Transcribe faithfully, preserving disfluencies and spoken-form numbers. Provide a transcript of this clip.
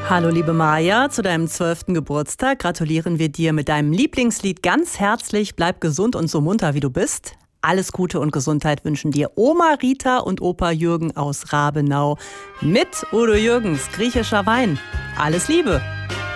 Hallo liebe Maja, zu deinem zwölften Geburtstag gratulieren wir dir mit deinem Lieblingslied ganz herzlich. Bleib gesund und so munter wie du bist. Alles Gute und Gesundheit wünschen dir Oma Rita und Opa Jürgen aus Rabenau mit Udo Jürgens griechischer Wein. Alles Liebe!